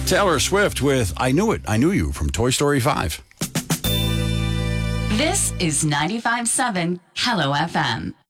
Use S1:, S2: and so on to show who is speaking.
S1: Taylor Swift with I Knew It, I Knew You from Toy Story 5.
S2: This is 95.7 Hello FM.